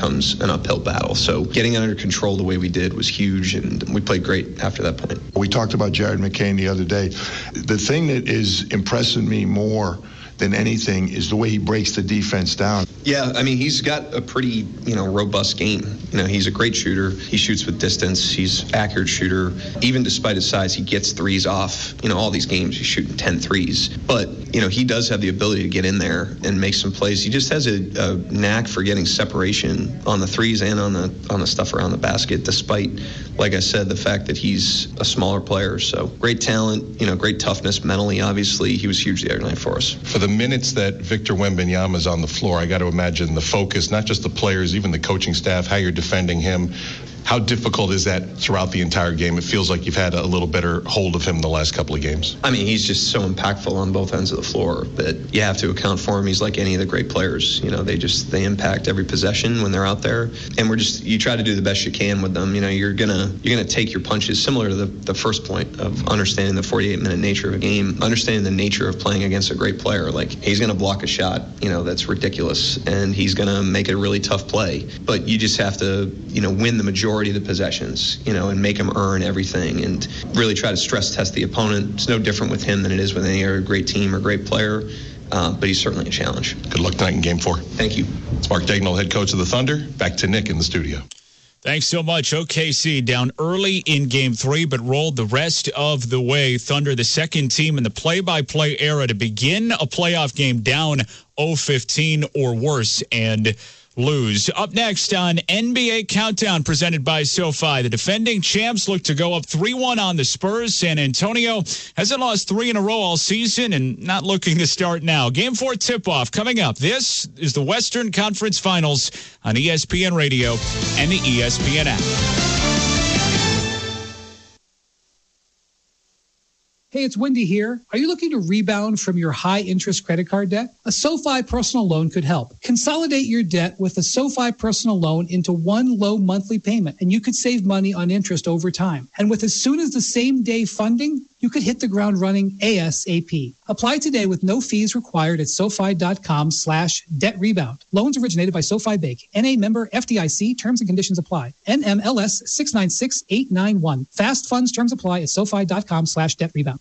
becomes an uphill battle. So getting it under control the way we did was huge, and we played great after that point. We talked about Jared McCain the other day. The thing that is impressing me more than anything is the way he breaks the defense down. Yeah, I mean, he's got a pretty, robust game. He's a great shooter. He shoots with distance. He's accurate shooter. Even despite his size, he gets threes off. All these games, he's shooting 10 threes. But, he does have the ability to get in there and make some plays. He just has a knack for getting separation on the threes and on the stuff around the basket, despite, like I said, the fact that he's a smaller player. So great talent, great toughness mentally, obviously. He was huge the other night for us. For the minutes that Victor Wembanyama is on the floor, I got to imagine the focus, not just the players, even the coaching staff, how you're defending him. How difficult is that throughout the entire game? It feels like you've had a little better hold of him the last couple of games. I mean, he's just so impactful on both ends of the floor that you have to account for him. He's like any of the great players. They impact every possession when they're out there. And you try to do the best you can with them. You're gonna take your punches, similar to the first point of understanding the 48-minute nature of a game, understanding the nature of playing against a great player. Like, he's gonna block a shot, that's ridiculous, and he's gonna make it a really tough play. But you just have to, win the majority of the possessions, and make him earn everything and really try to stress test the opponent. It's no different with him than it is with any other great team or great player, but he's certainly a challenge. Good luck tonight in Game 4. Thank you. It's Mark Daigneault, head coach of the Thunder. Back to Nick in the studio. Thanks so much. OKC down early in Game 3, but rolled the rest of the way. Thunder, the second team in the play-by-play era to begin a playoff game down 0-15 or worse and lose. Up next on NBA Countdown presented by SoFi, the defending champs look to go up 3-1 on the Spurs. San Antonio hasn't lost 3 in a row all season and not looking to start now. Game 4 tip-off coming up. This is the Western Conference Finals on ESPN Radio and the ESPN app. Hey, it's Wendy here. Are you looking to rebound from your high-interest credit card debt? A SoFi personal loan could help. Consolidate your debt with a SoFi personal loan into one low monthly payment, and you could save money on interest over time. And with as soon as the same-day funding, you could hit the ground running ASAP. Apply today with no fees required at SoFi.com/debt rebound. Loans originated by SoFi Bank. NA member FDIC. Terms and conditions apply. NMLS 696891. Fast funds terms apply at SoFi.com/debt rebound.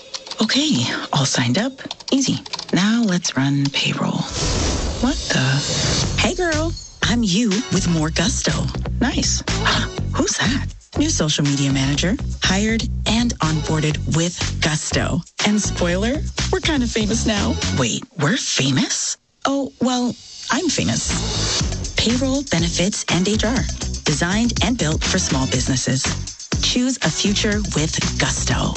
Okay, all signed up. Easy. Now let's run payroll. What the? Hey girl, I'm you with more gusto. Nice. Who's that? New social media manager, hired and onboarded with gusto. And spoiler, we're kind of famous now. Wait, we're famous? Oh, well, I'm famous. Payroll, benefits, and HR. Designed and built for small businesses. Choose a future with gusto.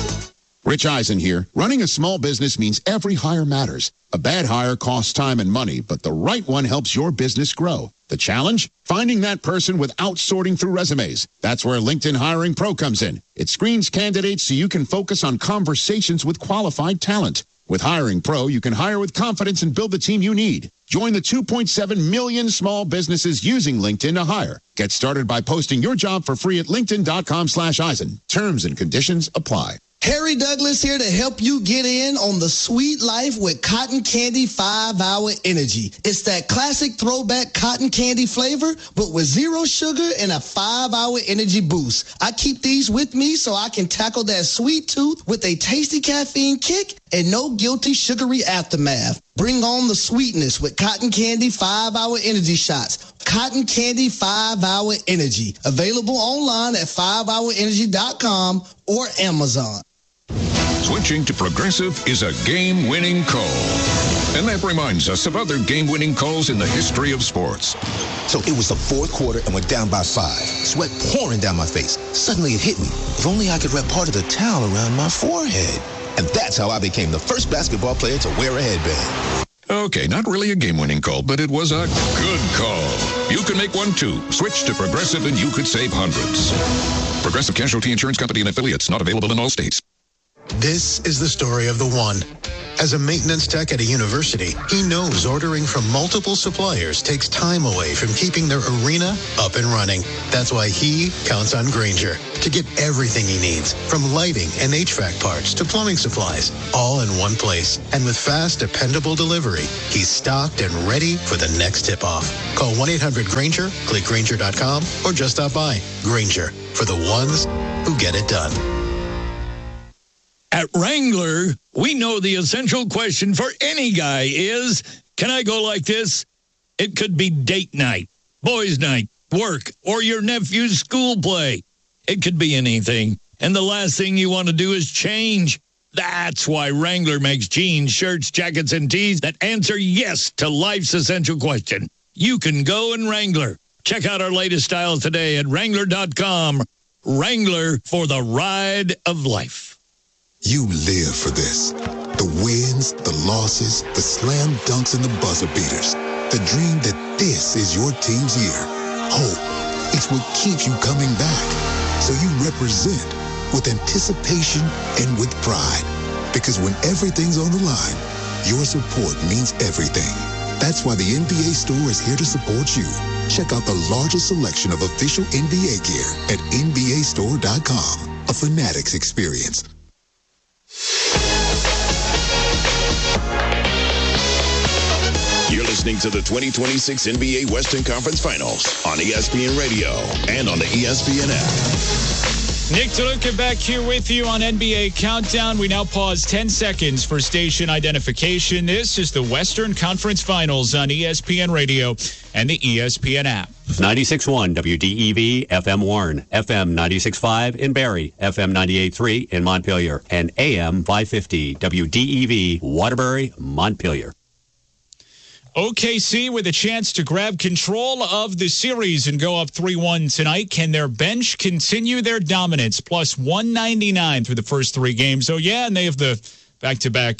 Rich Eisen here. Running a small business means every hire matters. A bad hire costs time and money, but the right one helps your business grow. The challenge? Finding that person without sorting through resumes. That's where LinkedIn Hiring Pro comes in. It screens candidates so you can focus on conversations with qualified talent. With Hiring Pro, you can hire with confidence and build the team you need. Join the 2.7 million small businesses using LinkedIn to hire. Get started by posting your job for free at linkedin.com/Eisen. Terms and conditions apply. Harry Douglas here to help you get in on the sweet life with Cotton Candy 5-Hour Energy. It's that classic throwback cotton candy flavor, but with 0 sugar and a 5-hour energy boost. I keep these with me so I can tackle that sweet tooth with a tasty caffeine kick and no guilty sugary aftermath. Bring on the sweetness with Cotton Candy 5-Hour Energy Shots. Cotton Candy 5-Hour Energy. Available online at 5hourenergy.com or Amazon. Switching to Progressive is a game-winning call. And that reminds us of other game-winning calls in the history of sports. So it was the fourth quarter and we're down by 5. Sweat pouring down my face. Suddenly it hit me. If only I could wrap part of the towel around my forehead. And that's how I became the first basketball player to wear a headband. Okay, not really a game-winning call, but it was a good call. You can make one too. Switch to Progressive and you could save hundreds. Progressive Casualty Insurance Company and affiliates, not available in all states. This is the story of the one. As a maintenance tech at a university, he knows ordering from multiple suppliers takes time away from keeping their arena up and running. That's why he counts on Grainger to get everything he needs, from lighting and HVAC parts to plumbing supplies, all in one place. And with fast, dependable delivery, he's stocked and ready for the next tip-off. Call 1-800-GRAINGER, click Grainger.com, or just stop by. Grainger, for the ones who get it done. At Wrangler, we know the essential question for any guy is, can I go like this? It could be date night, boys' night, work, or your nephew's school play. It could be anything. And the last thing you want to do is change. That's why Wrangler makes jeans, shirts, jackets, and tees that answer yes to life's essential question. You can go in Wrangler. Check out our latest styles today at Wrangler.com. Wrangler, for the ride of life. You live for this. The wins, the losses, the slam dunks, and the buzzer beaters. The dream that this is your team's year. Hope, it's what keeps you coming back. So you represent with anticipation and with pride. Because when everything's on the line, your support means everything. That's why the NBA Store is here to support you. Check out the largest selection of official NBA gear at NBAstore.com. A Fanatics experience. You're listening to the 2026 NBA Western Conference Finals on ESPN Radio and on the ESPN app. Nick DeLuca back here with you on NBA Countdown. We now pause 10 seconds for station identification. This is the Western Conference Finals on ESPN Radio and the ESPN app. 96.1 WDEV FM Warren, FM 96.5 in Barrie, FM 98.3 in Montpelier, and AM 550 WDEV Waterbury, Montpelier. OKC with a chance to grab control of the series and go up 3-1 tonight. Can their bench continue their dominance? Plus 199 through the first three games. Oh, yeah, and they have the back-to-back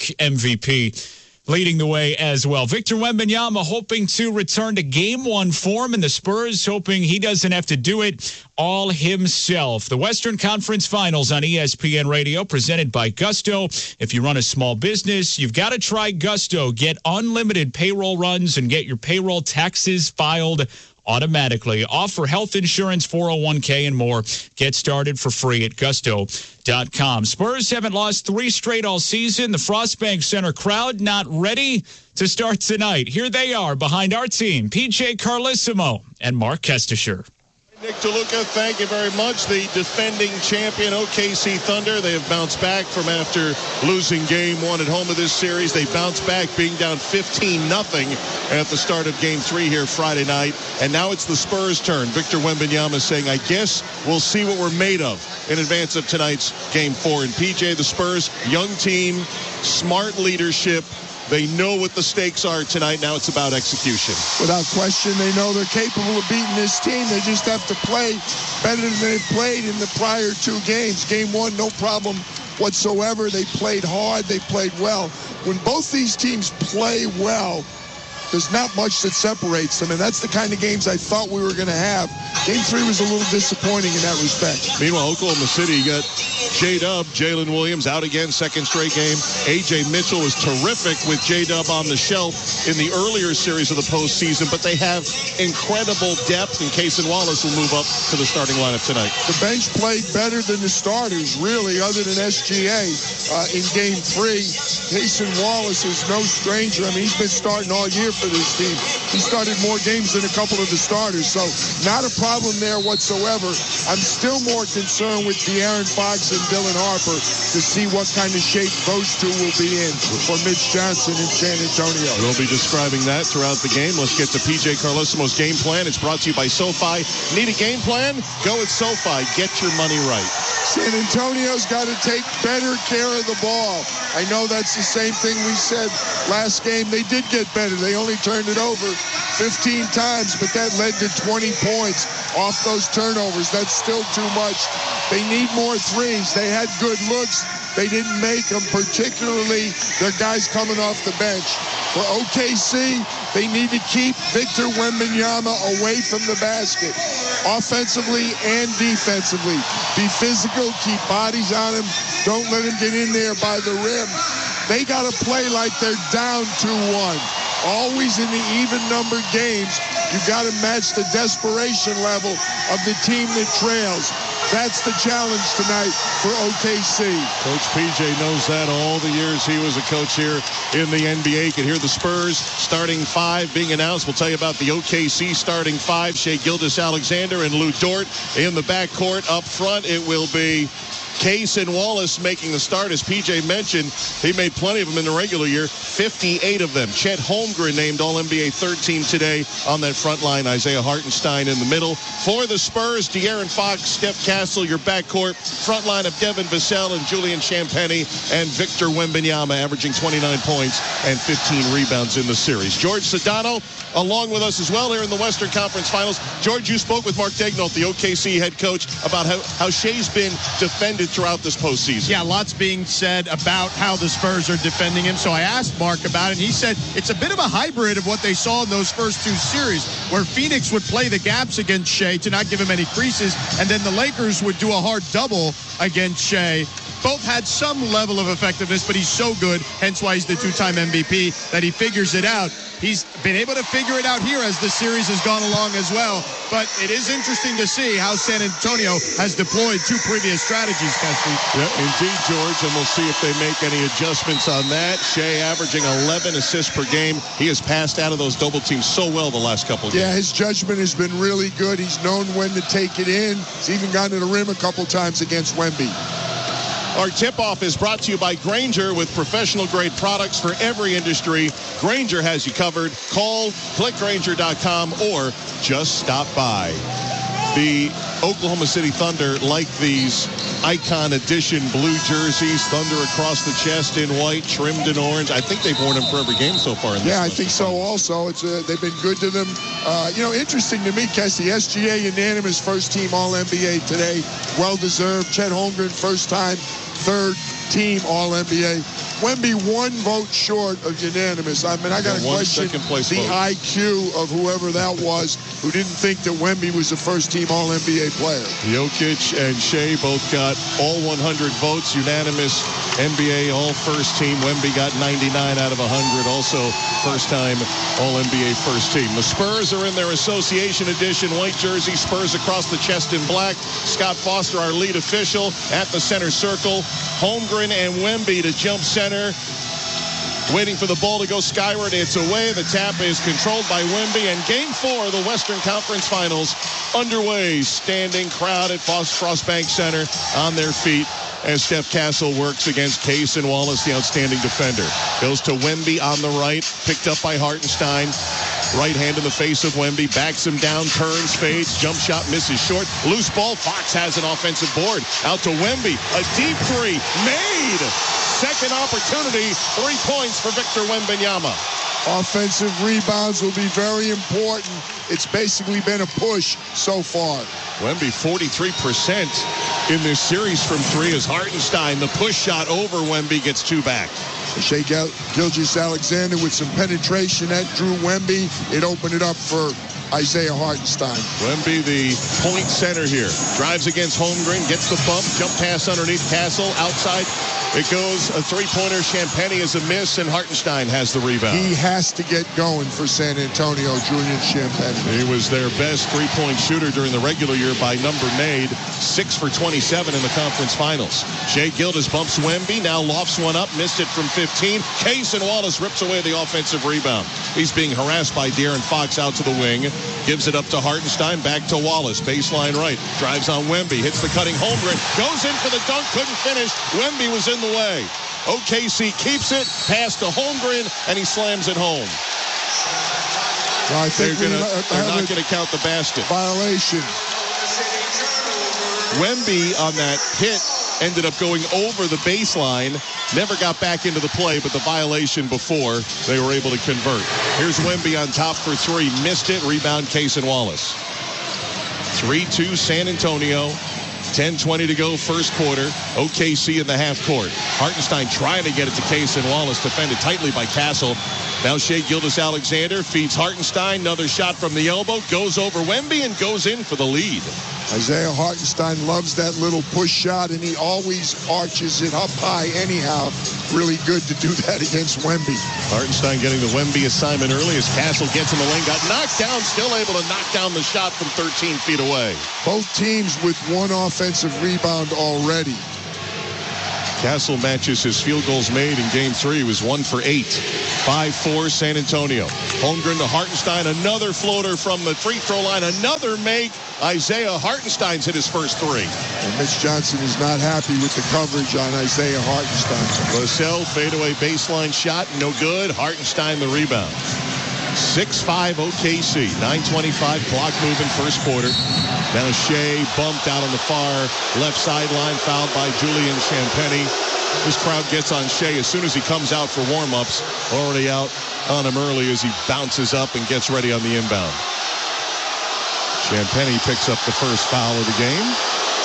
MVP leading the way as well. Victor Wembanyama hoping to return to Game 1 form, and the Spurs hoping he doesn't have to do it all himself. The Western Conference Finals on ESPN Radio, presented by Gusto. If you run a small business, you've got to try Gusto. Get unlimited payroll runs and get your payroll taxes filed automatically. Offer health insurance, 401k, and more. Get started for free at gusto.com. Spurs haven't lost 3 straight all season. The Frostbank Center crowd not ready to start tonight. Here they are behind our team, PJ Carlesimo and Mark Kestisher. Nick DeLuca, thank you very much. The defending champion OKC Thunder, they have bounced back from after losing Game 1 at home of this series. They bounced back being down 15-0 at the start of Game 3 here Friday night. And now it's the Spurs' turn. Victor Wembanyama saying, I guess we'll see what we're made of in advance of tonight's Game 4. And PJ, the Spurs, young team, smart leadership. They know what the stakes are tonight. Now it's about execution. Without question, they know they're capable of beating this team. They just have to play better than they played in the prior 2 games. Game 1, no problem whatsoever. They played hard. They played well. When both these teams play well, there's not much that separates them, and that's the kind of games I thought we were going to have. Game 3 was a little disappointing in that respect. Meanwhile, Oklahoma City got J-Dub, Jalen Williams out again, second straight game. A.J. Mitchell was terrific with J-Dub on the shelf in the earlier series of the postseason, but they have incredible depth, and Cason Wallace will move up to the starting lineup tonight. The bench played better than the starters, really, other than SGA in Game 3. Cason Wallace is no stranger. I mean, he's been starting all year for this team. He started more games than a couple of the starters, so not a problem there whatsoever. I'm still more concerned with De'Aaron Fox and Dylan Harper to see what kind of shape those two will be in for Mitch Johnson in San Antonio. We'll be describing that throughout the game. Let's get to PJ Carlesimo's game plan. It's brought to you by SoFi. Need a game plan? Go with SoFi. Get your money right. San Antonio's got to take better care of the ball. I know that's the same thing we said last game. They did get better. They only turned it over 15 times, but that led to 20 points off those turnovers. That's still too much. They need more threes. They had good looks. They didn't make them, particularly their guys coming off the bench. For OKC, they need to keep Victor Wembanyama away from the basket. offensively and defensively. Be physical, keep bodies on him. Don't let him get in there by the rim. They got to play like they're down 2-1. Always in the even-numbered games, you got to match the desperation level of the team that trails. That's the challenge tonight for OKC. Coach PJ knows that all the years he was a coach here in the NBA. You can hear the Spurs starting five being announced. We'll tell you about the OKC starting five. Shai Gilgeous-Alexander and Lou Dort in the backcourt. Up front, it will be Cason Wallace making the start. As PJ mentioned, he made plenty of them in the regular year, 58 of them. Chet Holmgren named All-NBA third team today on that front line. Isaiah Hartenstein in the middle. For the Spurs, De'Aaron Fox, Steph Castle, your backcourt. Front line of Devin Vassell and Julian Champagnie and Victor Wembanyama, averaging 29 points and 15 rebounds in the series. George Sedano along with us as well here in the Western Conference Finals. George, you spoke with Mark Daigneault, the OKC head coach, about how Shai's been defended throughout this postseason. Yeah, lots being said about how the Spurs are defending him. So I asked Mark about it, and he said it's a bit of a hybrid of what they saw in those first two series, where Phoenix would play the gaps against Shai to not give him any creases, and then the Lakers would do a hard double against Shai. Both had some level of effectiveness, but he's so good, hence why he's the two-time MVP, that he figures it out. He's been able to figure it out here as the series has gone along as well. But it is interesting to see how San Antonio has deployed two previous strategies, Kesty. Yeah, indeed, George, and we'll see if they make any adjustments on that. Shai averaging 11 assists per game. He has passed out of those double teams so well the last couple of games. Yeah, his judgment has been really good. He's known when to take it in. He's even gotten to the rim a couple times against Wemby. Our tip-off is brought to you by Grainger, with professional-grade products for every industry. Grainger has you covered. Call, click Grainger.com, or just stop by. The Oklahoma City Thunder like these Icon Edition blue jerseys, Thunder across the chest in white, trimmed in orange. I think they've worn them for every game so far. Yeah, I think so also. They've been good to them. Interesting to me, Kesty, SGA unanimous first-team All-NBA today. Well-deserved. Chet Holmgren, first-time third-team All-NBA. Wemby 1 vote short of unanimous. I mean, I got to question the IQ of whoever that was who didn't think that Wemby was a first-team All-NBA player. Jokic and Shai both got all 100 votes, unanimous NBA All-First Team. Wemby got 99 out of 100, also first-time All-NBA first team. The Spurs are in their Association Edition white jersey, Spurs across the chest in black. Scott Foster, our lead official, at the center circle. Holmgren and Wemby to jump center. Waiting for the ball to go skyward. It's away. The tap is controlled by Wemby. And Game 4 of the Western Conference Finals underway. Standing crowd at Frost Bank Center on their feet as Steph Castle works against Cason Wallace, the outstanding defender. Goes to Wemby on the right. Picked up by Hartenstein. Right hand in the face of Wemby. Backs him down. Turns, fades. Jump shot misses short. Loose ball. Fox has an offensive board. Out to Wemby. A deep three. Made. Second opportunity. 3 points for Victor Wembanyama. Offensive rebounds will be very important. It's basically been a push so far. Wemby 43% in this series from three as Hartenstein, the push shot over Wemby, gets two back. Shai Gilgeous-Alexander with some penetration that drew Wemby. It opened it up for Isaiah Hartenstein. Wemby, the point center here. Drives against Holmgren, gets the bump, jump pass underneath Castle, outside. It goes a three-pointer. Champagnie is a miss, and Hartenstein has the rebound. He has to get going for San Antonio, Julian Champagnie. He was their best three-point shooter during the regular year by number made. 6 for 27 in the conference finals. Shai Gilgeous bumps Wemby, now lofts one up, missed it from 15. Cason Wallace rips away the offensive rebound. He's being harassed by De'Aaron Fox out to the wing. Gives it up to Hartenstein, back to Wallace. Baseline right. Drives on Wemby. Hits the cutting Holmgren. Goes in for the dunk. Couldn't finish. Wemby was in the way. OKC keeps it. Pass to Holmgren, and he slams it home. Well, I think they're not going to count the basket. Violation. Wemby on that hit ended up going over the baseline. Never got back into the play, but the violation before they were able to convert. Here's Wemby on top for three. Missed it. Rebound, Cason Wallace. 3-2 San Antonio. 10:20 to go first quarter. OKC in the half court. Hartenstein trying to get it to Cason Wallace. Defended tightly by Castle. Now Shea Gilgeous-Alexander feeds Hartenstein. Another shot from the elbow. Goes over Wemby and goes in for the lead. Isaiah Hartenstein loves that little push shot, and he always arches it up high anyhow. Really good to do that against Wemby. Hartenstein getting the Wemby assignment early as Castle gets in the lane. Got knocked down. Still able to knock down the shot from 13 feet away. Both teams with one offensive rebound already. Castle matches his field goals made in Game 3. He was 1 for 8. 5-4 San Antonio. Holmgren to Hartenstein. Another floater from the free throw line. Another make. Isaiah Hartenstein's hit his first 3. And Mitch Johnson is not happy with the coverage on Isaiah Hartenstein. Vassell fadeaway baseline shot. No good. Hartenstein the rebound. 6-5 OKC. 9:25 clock moving first quarter. Now Shea bumped out on the far left sideline, fouled by Julian Champagnie. This crowd gets on Shea as soon as he comes out for warm-ups. Already out on him early as he bounces up and gets ready on the inbound. Champagnie picks up the first foul of the game.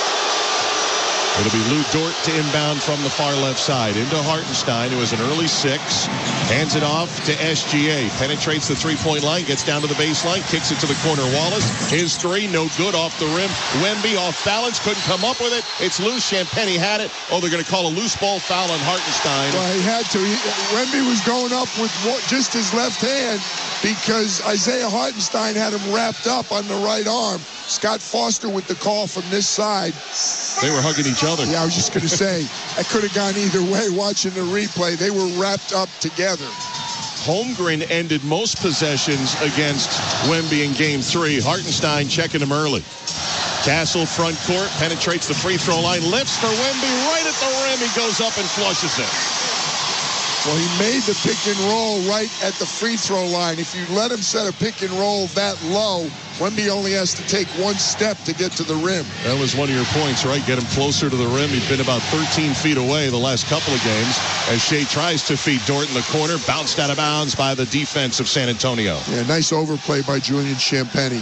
It'll be Lou Dort to inbound from the far left side into Hartenstein, who has an early 6. Hands it off to SGA. Penetrates the three-point line, gets down to the baseline, kicks it to the corner. Wallace, his 3, no good off the rim. Wemby off balance, couldn't come up with it. It's loose. Champagnie had it. Oh, they're going to call a loose ball foul on Hartenstein. Well, he had to. Wemby was going up with just his left hand because Isaiah Hartenstein had him wrapped up on the right arm. Scott Foster with the call from this side. They were hugging each other. Yeah, I was just going to say, that could have gone either way watching the replay. They were wrapped up together. Holmgren ended most possessions against Wemby in Game 3. Hartenstein checking him early. Castle front court, penetrates the free throw line, lifts for Wemby right at the rim. He goes up and flushes it. Well, he made the pick and roll right at the free throw line. If you let him set a pick and roll that low, Wemby only has to take one step to get to the rim. That was one of your points, right? Get him closer to the rim. He'd been about 13 feet away the last couple of games as Shea tries to feed Dort in the corner. Bounced out of bounds by the defense of San Antonio. Yeah, nice overplay by Julian Champagnie.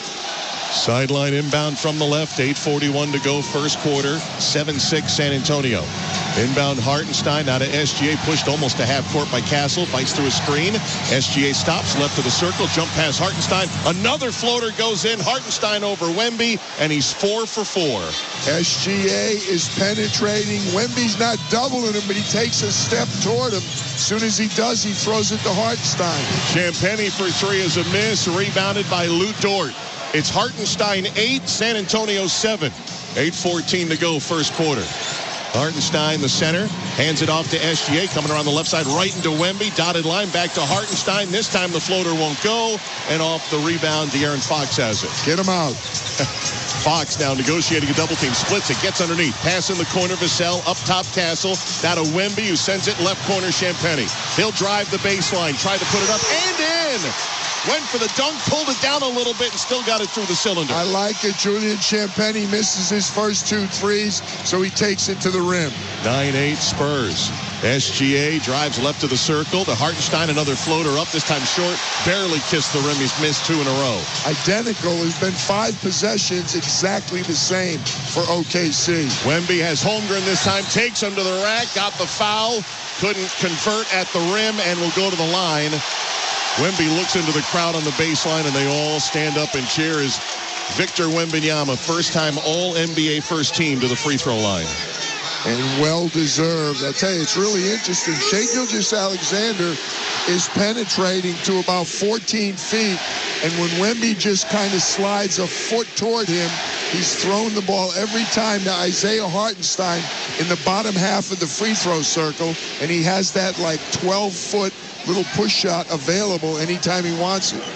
Sideline inbound from the left. 8:41 to go first quarter. 7-6 San Antonio. Inbound Hartenstein out of SGA. Pushed almost to half court by Castle. Fights through a screen. SGA stops left of the circle. Jump pass Hartenstein. Another floater goes in. Hartenstein over Wemby. And he's 4 for 4. SGA is penetrating. Wemby's not doubling him, but he takes a step toward him. As soon as he does, he throws it to Hartenstein. Champagnie for 3 is a miss. Rebounded by Lou Dort. It's Hartenstein 8, San Antonio 7. 8:14 to go first quarter. Hartenstein, the center, hands it off to SGA, coming around the left side, right into Wemby. Dotted line back to Hartenstein. This time the floater won't go. And off the rebound, De'Aaron Fox has it. Get him out. Fox now negotiating a double team. Splits it, gets underneath. Pass in the corner, Vassell. Up top, Castle. Now to Wemby, who sends it left corner, Champagnie. He'll drive the baseline, try to put it up, and in. Went for the dunk, pulled it down a little bit, and still got it through the cylinder. I like it. Julian Champagnie misses his first 2 threes, so he takes it to the rim. 9-8 Spurs. SGA drives left of the circle. To Hartenstein, another floater up, this time short. Barely kissed the rim. He's missed 2 in a row. Identical. There's been 5 possessions exactly the same for OKC. Wemby has Holmgren this time. Takes him to the rack. Got the foul. Couldn't convert at the rim and will go to the line. Wemby looks into the crowd on the baseline, and they all stand up and cheer as Victor Wembanyama, first-time All-NBA first team to the free throw line. And well-deserved. I'll tell you, it's really interesting. Shea Gilgeous-Alexander is penetrating to about 14 feet, and when Wemby just kind of slides a foot toward him, he's thrown the ball every time to Isaiah Hartenstein in the bottom half of the free throw circle, and he has that like 12-foot little push shot available anytime he wants it.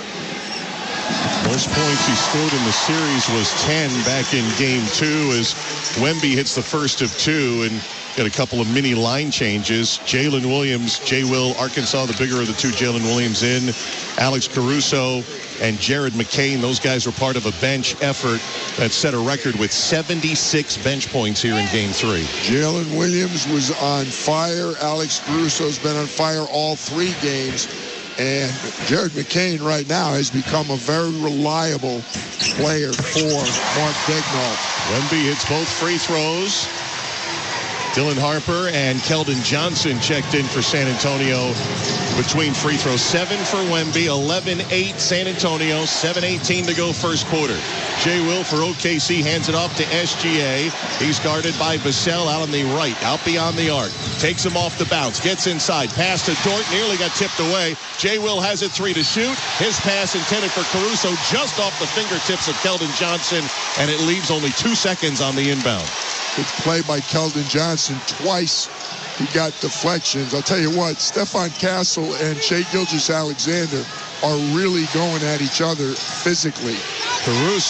Most points he scored in the series was 10 back in Game 2 as Wemby hits the first of 2 and got a couple of mini line changes. Jalen Williams, J-Will, Arkansas, the bigger of the 2, Jalen Williams in. Alex Caruso and Jared McCain, those guys were part of a bench effort that set a record with 76 bench points here in Game 3. Jalen Williams was on fire. Alex Caruso's been on fire all 3 games. And Jared McCain right now has become a very reliable player for Mark Daigneault. Wemby hits both free throws. Dylan Harper and Keldon Johnson checked in for San Antonio between free throws. 7 for Wemby, 11-8 San Antonio, 7:18 to go first quarter. Jay Will for OKC hands it off to SGA. He's guarded by Vassell out on the right, out beyond the arc. Takes him off the bounce, gets inside, pass to Dort, nearly got tipped away. Jay Will has it 3 to shoot. His pass intended for Caruso, just off the fingertips of Keldon Johnson, and it leaves only 2 seconds on the inbound. Good play by Keldon Johnson. Twice he got deflections. I'll tell you what, Stephon Castle and Shai Gilgeous-Alexander are really going at each other physically. Caruso